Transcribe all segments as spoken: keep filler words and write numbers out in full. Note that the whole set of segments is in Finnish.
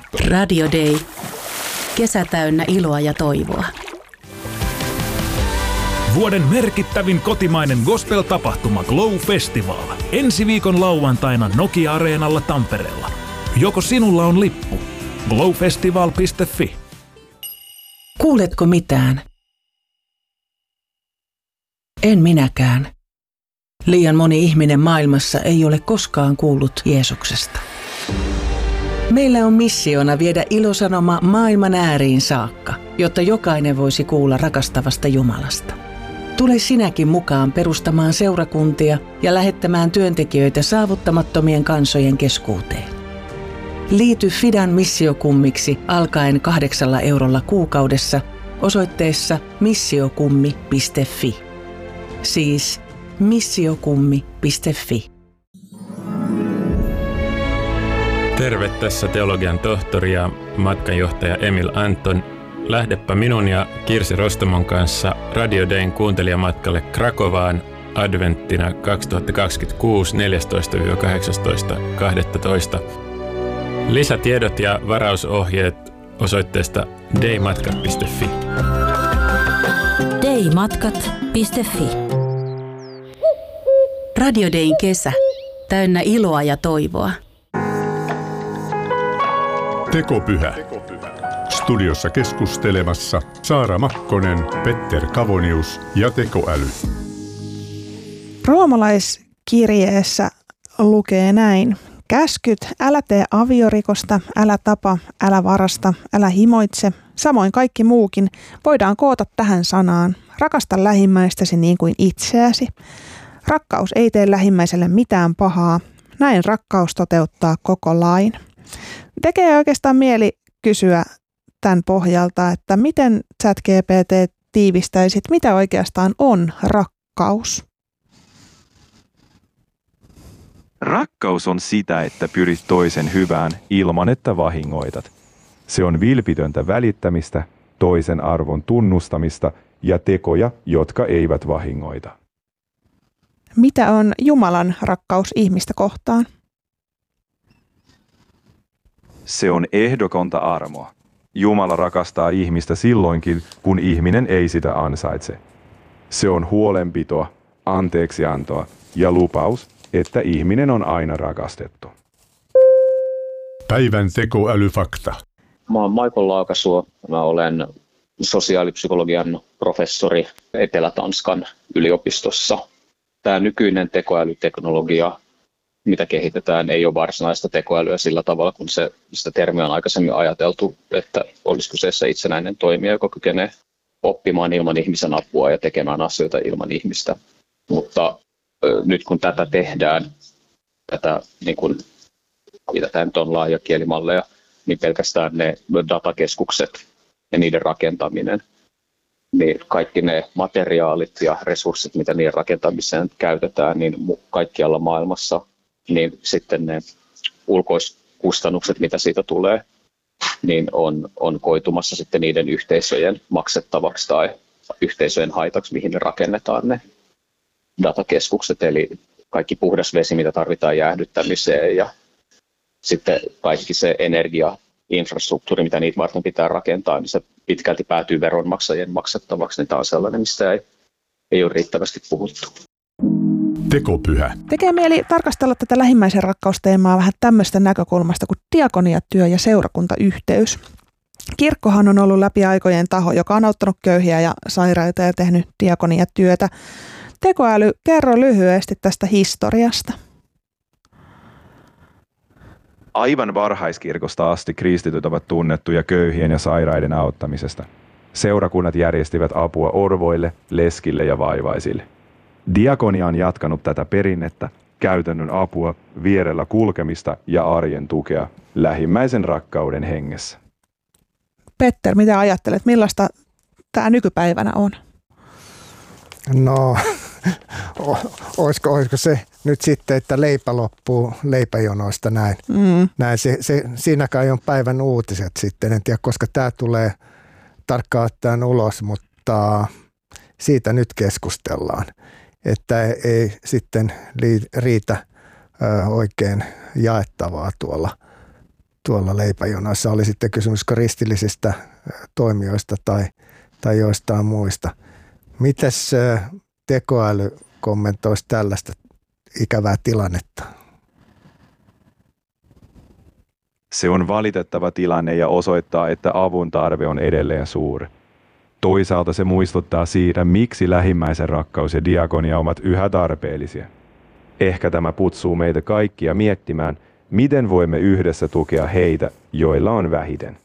Radio Day. Kesä täynnä iloa ja toivoa. Vuoden merkittävin kotimainen gospel-tapahtuma Glow Festival. Ensi viikon lauantaina Nokia-areenalla Tampereella. Joko sinulla on lippu? glowfestival piste fi. Kuuletko mitään? En minäkään. Liian moni ihminen maailmassa ei ole koskaan kuullut Jeesuksesta. Meillä on missiona viedä ilosanoma maailman ääriin saakka, jotta jokainen voisi kuulla rakastavasta Jumalasta. Tule sinäkin mukaan perustamaan seurakuntia ja lähettämään työntekijöitä saavuttamattomien kansojen keskuuteen. Liity Fidan missiokummiksi alkaen kahdeksalla eurolla kuukaudessa osoitteessa missiokummi piste fi. Siis missiokummi piste fi. Terve, tässä teologian tohtori ja matkanjohtaja Emil Anton. Lähdepä minun ja Kirsi Rostomon kanssa Radio Dayn kuuntelijamatkalle Krakovaan adventtina kaksituhattakaksikymmentäkuusi neljästoista kahdeksastoista kahdestoista. Lisätiedot ja varausohjeet osoitteesta daymatkat piste fi. daymatkat piste fi. Radio Dayn kesä. Täynnä iloa ja toivoa. Tekopyhä. Studiossa keskustelemassa Saara Makkonen, Petter Kavonius ja tekoäly. Roomalaiskirjeessä lukee näin. Käskyt, älä tee aviorikosta, älä tapa, älä varasta, älä himoitse, samoin kaikki muukin voidaan koota tähän sanaan. Rakasta lähimmäistäsi niin kuin itseäsi. Rakkaus ei tee lähimmäiselle mitään pahaa. Näin rakkaus toteuttaa koko lain. Tekee oikeastaan mieli kysyä tämän pohjalta, että miten ChatGPT tiivistäisit, mitä oikeastaan on rakkaus? Rakkaus on sitä, että pyrit toisen hyvään ilman, että vahingoitat. Se on vilpitöntä välittämistä, toisen arvon tunnustamista ja tekoja, jotka eivät vahingoita. Mitä on Jumalan rakkaus ihmistä kohtaan? Se on ehdokonta armoa. Jumala rakastaa ihmistä silloinkin, kun ihminen ei sitä ansaitse. Se on huolenpitoa, anteeksiantoa ja lupaus, että ihminen on aina rakastettu. Päivän tekoälyfakta. Mä oon Michael Laakasuo. Mä olen sosiaalipsykologian professori Etelä-Tanskan yliopistossa. Tämä nykyinen tekoälyteknologia, mitä kehitetään, ei ole varsinaista tekoälyä sillä tavalla, kun se, sitä termiä on aikaisemmin ajateltu, että olisi kyseessä itsenäinen toimija, joka kykenee oppimaan ilman ihmisen apua ja tekemään asioita ilman ihmistä. Mutta ö, nyt kun tätä tehdään, tätä, niin kun, mitä tämä nyt on laaja kielimalleja, niin pelkästään ne datakeskukset ja niiden rakentaminen, niin kaikki ne materiaalit ja resurssit, mitä niiden rakentamiseen käytetään, niin kaikkialla maailmassa, niin sitten ne ulkoiskustannukset, mitä siitä tulee, niin on, on koitumassa sitten niiden yhteisöjen maksettavaksi tai yhteisöjen haitaksi, mihin ne rakennetaan ne datakeskukset, eli kaikki puhdas vesi, mitä tarvitaan jäähdyttämiseen ja sitten kaikki se energiainfrastruktuuri, mitä niitä varten pitää rakentaa, niin se pitkälti päätyy veronmaksajien maksettavaksi, niin tämä on sellainen, mistä ei, ei ole riittävästi puhuttu. Tekopyhä. Tekee mieli tarkastella tätä lähimmäisen rakkausteemaa vähän tämmöistä näkökulmasta kuin diakoniatyö ja seurakuntayhteys. Kirkkohan on ollut läpi aikojen taho, joka on auttanut köyhiä ja sairaita ja tehnyt diakoniatyötä. Tekoäly, kerro lyhyesti tästä historiasta. Aivan varhaiskirkosta asti kristityt ovat tunnettuja köyhien ja sairaiden auttamisesta. Seurakunnat järjestivät apua orvoille, leskille ja vaivaisille. Diakonia on jatkanut tätä perinnettä, käytännön apua, vierellä kulkemista ja arjen tukea lähimmäisen rakkauden hengessä. Petter, mitä ajattelet, millaista tämä nykypäivänä on? No, olisiko, olisiko se nyt sitten, että leipä loppuu leipäjonoista näin. Mm. näin se, se, siinä kai on päivän uutiset sitten. En tiedä, koska tämä tulee tarkkaan ottaen ulos, mutta siitä nyt keskustellaan. Että ei, ei sitten riitä ö, oikein jaettavaa tuolla, tuolla leipäjonoissa. Oli sitten kysymys kristillisistä toimijoista tai, tai joistain muista. Mites tekoäly kommentoisi tällaista ikävää tilannetta? Se on valitettava tilanne ja osoittaa, että avun tarve on edelleen suuri. Toisaalta se muistuttaa siitä, miksi lähimmäisen rakkaus ja diakonia ovat yhä tarpeellisia. Ehkä tämä kutsuu meitä kaikkia miettimään, miten voimme yhdessä tukea heitä, joilla on vähiten.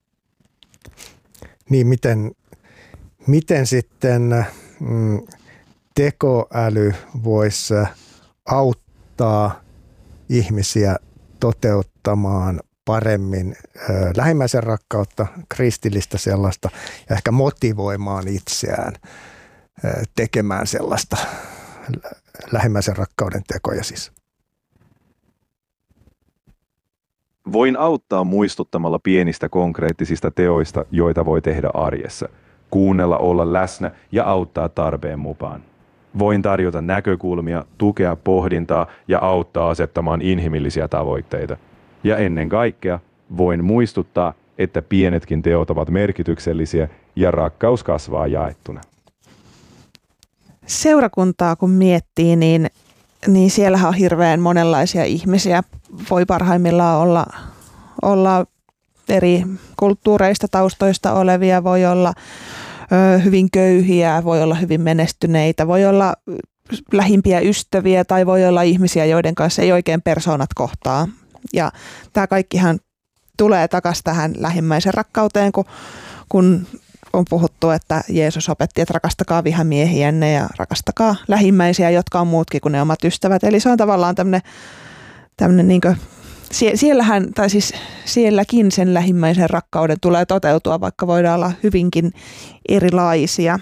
Niin, miten, miten sitten mm, tekoäly voisi auttaa ihmisiä toteuttamaan paremmin ö, lähimmäisen rakkautta, kristillistä sellaista, ja ehkä motivoimaan itseään ö, tekemään sellaista lähimmäisen rakkauden tekoja siis? Voin auttaa muistuttamalla pienistä konkreettisista teoista, joita voi tehdä arjessa. Kuunnella, olla läsnä ja auttaa tarpeen mukaan. Voin tarjota näkökulmia, tukea pohdintaa ja auttaa asettamaan inhimillisiä tavoitteita. Ja ennen kaikkea voin muistuttaa, että pienetkin teot ovat merkityksellisiä ja rakkaus kasvaa jaettuna. Seurakuntaa kun miettii, niin, niin siellähän on hirveän monenlaisia ihmisiä. Voi parhaimmillaan olla, olla eri kulttuureista, taustoista olevia, voi olla ö, hyvin köyhiä, voi olla hyvin menestyneitä, voi olla lähimpiä ystäviä tai voi olla ihmisiä, joiden kanssa ei oikein persoonat kohtaa. Ja tämä kaikkihan tulee takaisin tähän lähimmäisen rakkauteen, kun, kun on puhuttu, että Jeesus opetti, että rakastakaa vihamiehiänne ja rakastakaa lähimmäisiä, jotka on muutkin kuin ne omat ystävät. Eli se on tavallaan tämmöinen, tämmöinen niin kuin, siellähän, tai siis sielläkin sen lähimmäisen rakkauden tulee toteutua, vaikka voidaan olla hyvinkin erilaisia.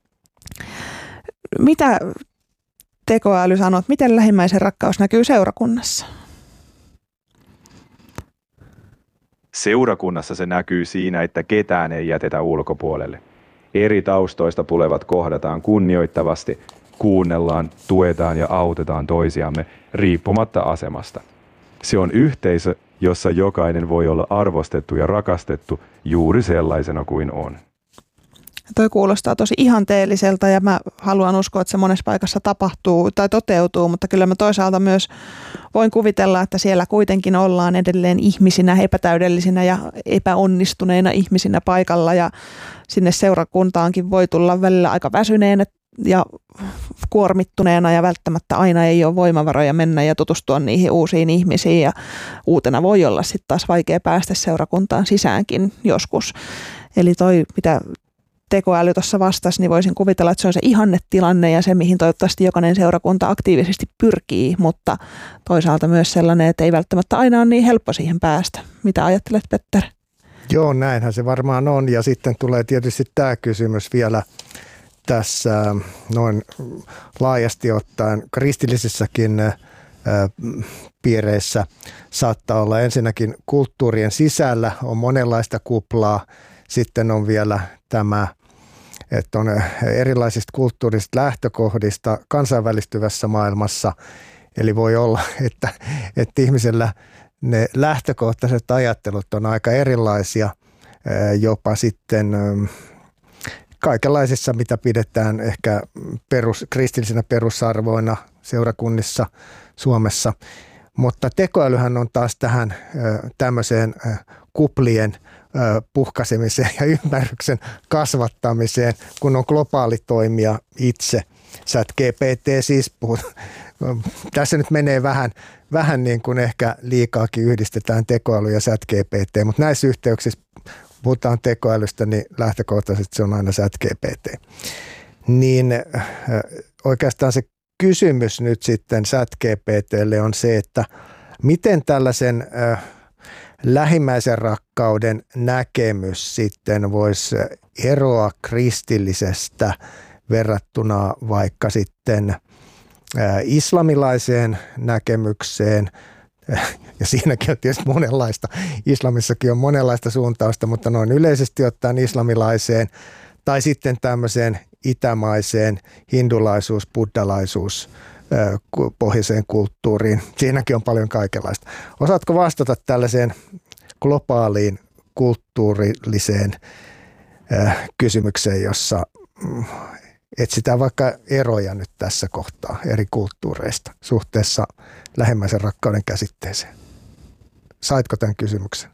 Mitä tekoäly sanoo, miten lähimmäisen rakkaus näkyy seurakunnassa? Seurakunnassa se näkyy siinä, että ketään ei jätetä ulkopuolelle. Eri taustoista tulevat kohdataan kunnioittavasti, kuunnellaan, tuetaan ja autetaan toisiamme riippumatta asemasta. Se on yhteisö, jossa jokainen voi olla arvostettu ja rakastettu juuri sellaisena kuin on. Toi kuulostaa tosi ihanteelliselta ja mä haluan uskoa, että se monessa paikassa tapahtuu tai toteutuu, mutta kyllä mä toisaalta myös voin kuvitella, että siellä kuitenkin ollaan edelleen ihmisinä, epätäydellisinä ja epäonnistuneina ihmisinä paikalla ja sinne seurakuntaankin voi tulla välillä aika väsyneenä ja kuormittuneena ja välttämättä aina ei ole voimavaroja mennä ja tutustua niihin uusiin ihmisiin ja uutena voi olla sitten taas vaikea päästä seurakuntaan sisäänkin joskus. Eli toi mitä tekoäly tuossa vastasi, niin voisin kuvitella, että se on se ihannetilanne ja se, mihin toivottavasti jokainen seurakunta aktiivisesti pyrkii, mutta toisaalta myös sellainen, että ei välttämättä aina ole niin helppo siihen päästä. Mitä ajattelet, Petter? Joo, näinhän se varmaan on. Ja sitten tulee tietysti tämä kysymys vielä tässä noin laajasti ottaen kristillisissäkin piireissä saattaa olla ensinnäkin kulttuurien sisällä on monenlaista kuplaa. Sitten on vielä tämä, että on erilaisista kulttuurisista lähtökohdista kansainvälistyvässä maailmassa. Eli voi olla, että, että ihmisellä ne lähtökohtaiset ajattelut on aika erilaisia, jopa sitten kaikenlaisissa, mitä pidetään ehkä perus, kristillisinä perusarvoina seurakunnissa Suomessa. Mutta tekoälyhän on taas tähän tämmöiseen kuplien puhkaisemiseen ja ymmärryksen kasvattamiseen, kun on globaali toimija itse. ChatGPT siis puhut. Tässä nyt menee vähän, vähän niin kuin ehkä liikaakin yhdistetään tekoäly ja ChatGPT, mutta näissä yhteyksissä puhutaan tekoälystä, niin lähtökohtaisesti se on aina ChatGPT. Niin oikeastaan se kysymys nyt sitten ChatGPTlle on se, että miten tällaisen lähimmäisen rakkauden näkemys sitten voisi eroa kristillisestä verrattuna vaikka sitten islamilaiseen näkemykseen. Ja siinäkin on tietysti monenlaista, islamissakin on monenlaista suuntausta, mutta noin yleisesti ottaen islamilaiseen tai sitten tämmöiseen itämaiseen hindulaisuus, buddhalaisuus pohjaiseen kulttuuriin. Siinäkin on paljon kaikenlaista. Osaatko vastata tällaiseen globaaliin kulttuurilliseen äh, kysymykseen, jossa mm, etsitään vaikka eroja nyt tässä kohtaa eri kulttuureista suhteessa lähimmäisen rakkauden käsitteeseen. Saitko tämän kysymyksen?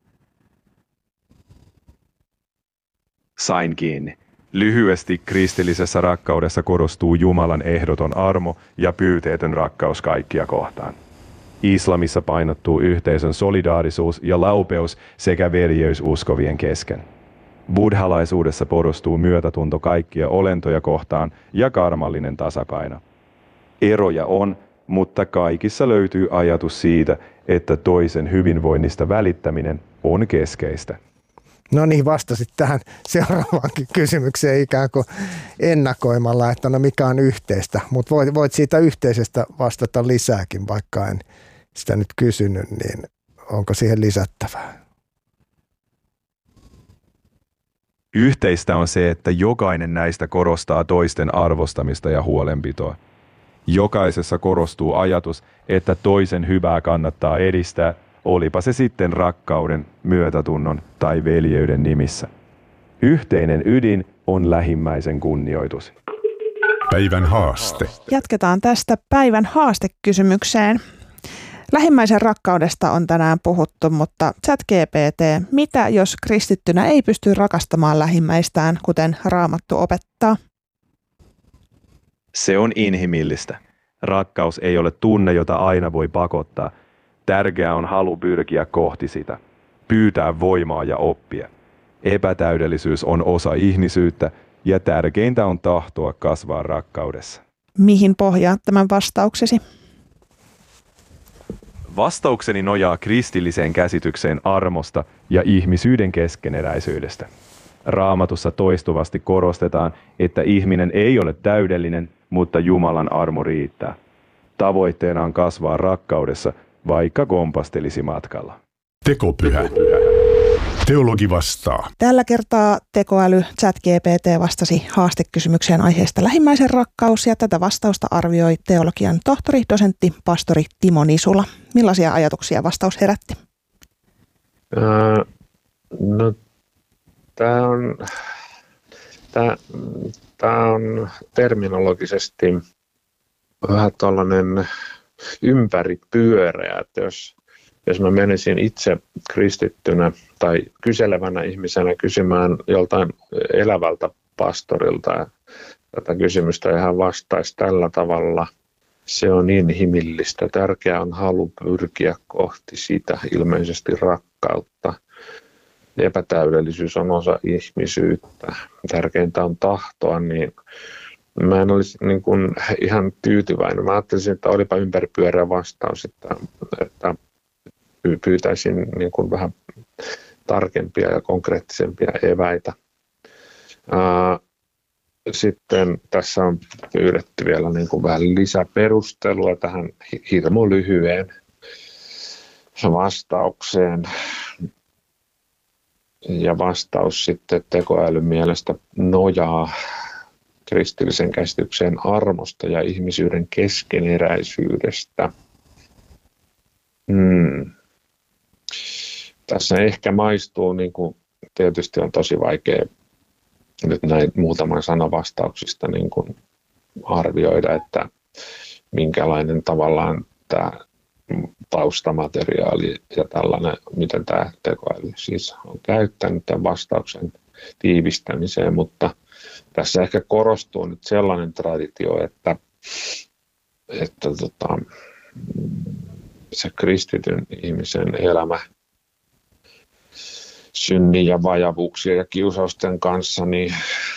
Sain kiinni. Lyhyesti kristillisessä rakkaudessa korostuu Jumalan ehdoton armo ja pyyteetön rakkaus kaikkia kohtaan. Islamissa painottuu yhteisön solidaarisuus ja laupeus sekä veljeys uskovien kesken. Buddhalaisuudessa korostuu myötätunto kaikkia olentoja kohtaan ja karmallinen tasapaino. Eroja on, mutta kaikissa löytyy ajatus siitä, että toisen hyvinvoinnista välittäminen on keskeistä. No niin, vastasit tähän seuraavaankin kysymykseen ikään kuin ennakoimalla, että no mikä on yhteistä, mutta voit, voit siitä yhteisestä vastata lisääkin, vaikka en sitä nyt kysynyt, niin onko siihen lisättävää? Yhteistä on se, että jokainen näistä korostaa toisten arvostamista ja huolenpitoa. Jokaisessa korostuu ajatus, että toisen hyvää kannattaa edistää, olipa se sitten rakkauden, myötätunnon tai veljeyden nimissä. Yhteinen ydin on lähimmäisen kunnioitus. Päivän haaste. Jatketaan tästä päivän haastekysymykseen. Lähimmäisen rakkaudesta on tänään puhuttu, mutta ChatGPT, mitä jos kristittynä ei pysty rakastamaan lähimmäistään, kuten Raamattu opettaa? Se on inhimillistä. Rakkaus ei ole tunne, jota aina voi pakottaa. Tärkeää on halu pyrkiä kohti sitä. Pyytää voimaa ja oppia. Epätäydellisyys on osa ihmisyyttä ja tärkeintä on tahtoa kasvaa rakkaudessa. Mihin pohjaat tämän vastauksesi? Vastaukseni nojaa kristilliseen käsitykseen armosta ja ihmisyyden keskeneräisyydestä. Raamatussa toistuvasti korostetaan, että ihminen ei ole täydellinen, mutta Jumalan armo riittää. Tavoitteena on kasvaa rakkaudessa, vaikka kompastelisi matkalla. Tekopyhä. Teologi vastaa. Tällä kertaa tekoäly ChatGPT vastasi haastekysymykseen aiheesta lähimmäisen rakkaus, ja tätä vastausta arvioi teologian tohtori, dosentti, pastori Timo Nisula. Millaisia ajatuksia vastaus herätti? Äh, no, tämä on, tää, tää on terminologisesti vähän tällainen ympäripyöreä, että jos Jos mä menisin itse kristittynä tai kyselevänä ihmisenä kysymään joltain elävältä pastorilta tätä kysymystä ja hän vastaisi tällä tavalla, se on inhimillistä. Tärkeää on halu pyrkiä kohti sitä, ilmeisesti rakkautta. Epätäydellisyys on osa ihmisyyttä. Tärkeintä on tahtoa, niin mä en olisi niin kuin ihan tyytyväinen. Mä ajattelisin, että olipa ympäripyöreä vastaus, että, että pyytäisin niin kuin vähän tarkempia ja konkreettisempia eväitä. Sitten tässä on pyydetty vielä niin kuin vähän lisäperustelua tähän hirmu lyhyeen vastaukseen. Ja vastaus sitten tekoälyn mielestä nojaa kristillisen käsitykseen armosta ja ihmisyyden keskeneräisyydestä. Hmm. Tässä ehkä maistuu, niin kuin tietysti on tosi vaikea nyt näin muutaman sanan vastauksista niin kuin arvioida, että minkälainen tavallaan tämä taustamateriaali ja tällainen, miten tämä tekoäly siis on käyttänyt tämän vastauksen tiivistämiseen, mutta tässä ehkä korostuu nyt sellainen traditio, että, että tota, se kristityn ihmisen elämä synnin ja vajavuuksien ja kiusausten kanssa, niin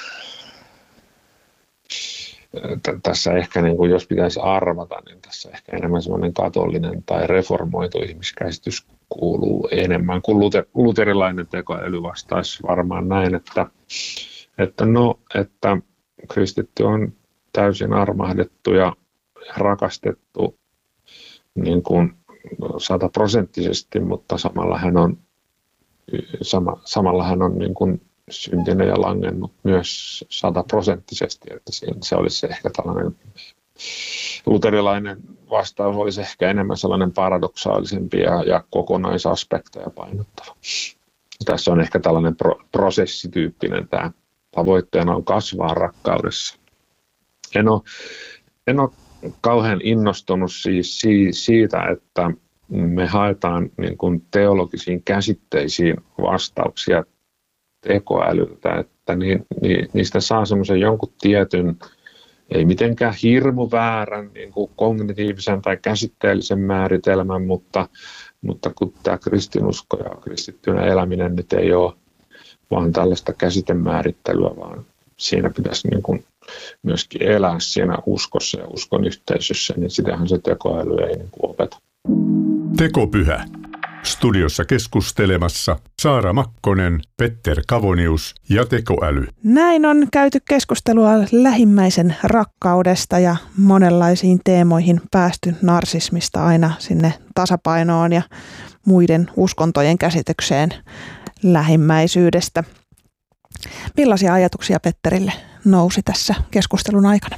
t- tässä ehkä, niin kuin jos pitäisi arvata, niin tässä ehkä enemmän semmoinen katolinen tai reformoitu ihmiskäsitys kuuluu enemmän kuin luter- luterilainen tekoäly vastaisi varmaan näin, että, että, no, että kristitty on täysin armahdettu ja rakastettu niin kuin sataprosenttisesti, mutta samalla hän on, sama, samalla hän on niin kuin syntynyt ja langennut myös sataprosenttisesti, että se olisi ehkä tällainen luterilainen vastaus olisi ehkä enemmän sellainen paradoksaalisempi ja, ja kokonaisaspekteja painottava. Tässä on ehkä tällainen pro, prosessityyppinen tämä. Tavoitteena on kasvaa rakkaudessa. En ole, en ole kauhean innostunut siis siitä, että me haetaan niin kuin teologisiin käsitteisiin vastauksia tekoälyltä, että ni, ni, niistä saa semmoisen jonkun tietyn, ei mitenkään hirmu väärän niin kuin kognitiivisen tai käsitteellisen määritelmän, mutta, mutta kun tämä kristinusko ja kristittynä eläminen nyt ei ole vaan tällaista käsitemäärittelyä, vaan siinä pitäisi niin kuin myöskin elää siinä uskossa ja uskon yhteisössä, niin sitähän se tekoäly ei niin kuin opeta. Tekopyhä. Studiossa keskustelemassa Saara Makkonen, Petter Kavonius ja tekoäly. Näin on käyty keskustelua lähimmäisen rakkaudesta ja monenlaisiin teemoihin päästy narsismista aina sinne tasapainoon ja muiden uskontojen käsitykseen lähimmäisyydestä. Millaisia ajatuksia Petterille nousi tässä keskustelun aikana?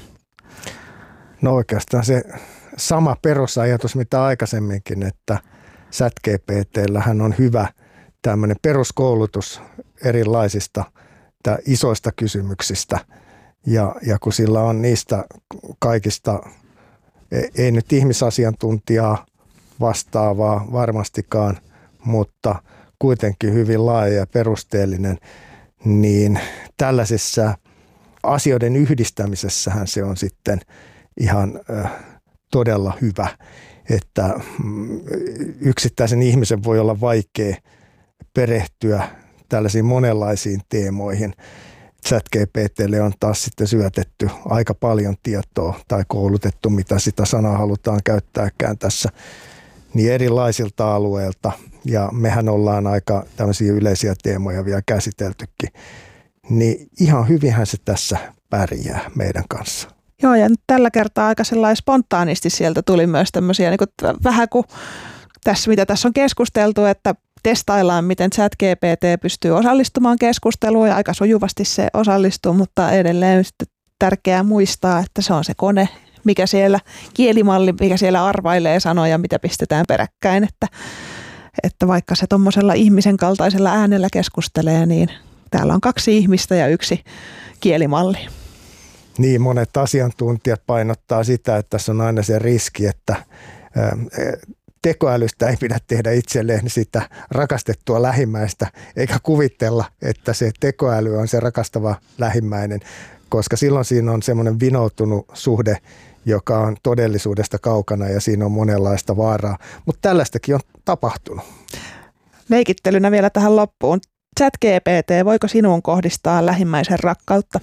No oikeastaan se sama perusajatus, mitä aikaisemminkin, että ChatGPT:llähän on hyvä tämmöinen peruskoulutus erilaisista isoista kysymyksistä. Ja, ja kun sillä on niistä kaikista, ei nyt ihmisasiantuntijaa vastaavaa varmastikaan, mutta kuitenkin hyvin laaja ja perusteellinen, niin tällaisessa asioiden yhdistämisessähän se on sitten ihan äh, todella hyvä, että yksittäisen ihmisen voi olla vaikea perehtyä tällaisiin monenlaisiin teemoihin. ChatGPT:lle on taas sitten syötetty aika paljon tietoa tai koulutettu, mitä sitä sanaa halutaan käyttääkään tässä, niin erilaisilta alueilta. Ja mehän ollaan aika tämmöisiä yleisiä teemoja vielä käsiteltykin. Niin ihan hyvinhän se tässä pärjää meidän kanssa. Joo, ja tällä kertaa aika sellainen spontaanisti sieltä tuli myös tämmöisiä, niin kuin vähän kuin tässä, mitä tässä on keskusteltu, että testaillaan, miten ChatGPT pystyy osallistumaan keskusteluun ja aika sujuvasti se osallistuu, mutta edelleen sitten tärkeää muistaa, että se on se kone, mikä siellä kielimalli, mikä siellä arvailee sanoja, mitä pistetään peräkkäin, että, että vaikka se tuommoisella ihmisen kaltaisella äänellä keskustelee, niin täällä on kaksi ihmistä ja yksi kielimalli. Niin, monet asiantuntijat painottaa sitä, että tässä on aina se riski, että tekoälystä ei pidä tehdä itselleen sitä rakastettua lähimmäistä, eikä kuvitella, että se tekoäly on se rakastava lähimmäinen, koska silloin siinä on semmoinen vinoutunut suhde, joka on todellisuudesta kaukana ja siinä on monenlaista vaaraa. Mutta tällaistakin on tapahtunut. Leikittelynä vielä tähän loppuun. ChatGPT, voiko sinuun kohdistaa lähimmäisen rakkautta?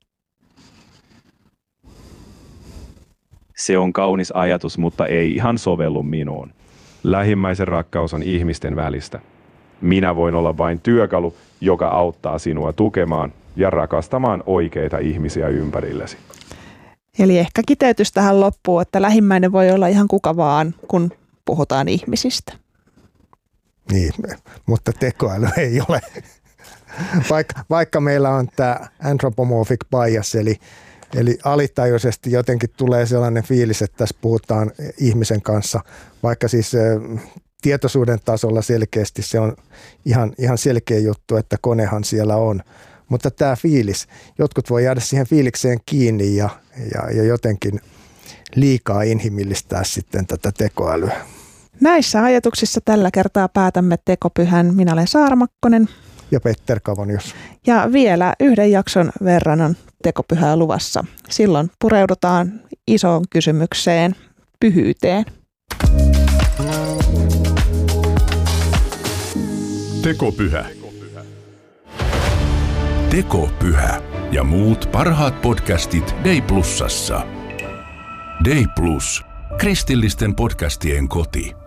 Se on kaunis ajatus, mutta ei ihan sovellu minuun. Lähimmäisen rakkaus on ihmisten välistä. Minä voin olla vain työkalu, joka auttaa sinua tukemaan ja rakastamaan oikeita ihmisiä ympärillesi. Eli ehkä kiteytys tähän loppuun, että lähimmäinen voi olla ihan kuka vaan, kun puhutaan ihmisistä. Niin, mutta tekoäly ei ole. Vaikka, vaikka meillä on tämä anthropomorphic bias, eli Eli alitajuisesti jotenkin tulee sellainen fiilis, että tässä puhutaan ihmisen kanssa, vaikka siis tietoisuuden tasolla selkeästi se on ihan, ihan selkeä juttu, että konehan siellä on. Mutta tämä fiilis, jotkut voi jäädä siihen fiilikseen kiinni ja, ja, ja jotenkin liikaa inhimillistää sitten tätä tekoälyä. Näissä ajatuksissa tällä kertaa päätämme Tekopyhän. Minä olen Saara Makkonen. Ja Petter Kavonius. Ja vielä yhden jakson verran on Tekopyhää luvassa. Silloin pureudutaan isoon kysymykseen, pyhyyteen. Tekopyhä. Tekopyhä ja muut parhaat podcastit Day Plusassa. Day Plus, kristillisten podcastien koti.